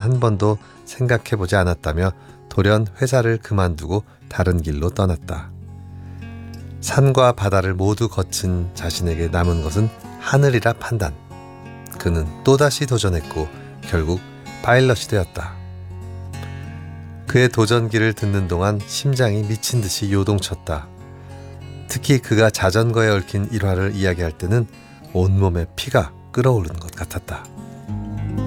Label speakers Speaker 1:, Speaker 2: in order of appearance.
Speaker 1: 한 번도 생각해보지 않았다며 돌연 회사를 그만두고 다른 길로 떠났다. 산과 바다를 모두 거친 자신에게 남은 것은 하늘이라 판단. 그는 또다시 도전했고 결국 파일럿이 되었다. 그의 도전기를 듣는 동안 심장이 미친 듯이 요동쳤다. 특히 그가 자전거에 얽힌 일화를 이야기할 때는 온몸에 피가 끓어오르는 것 같았다.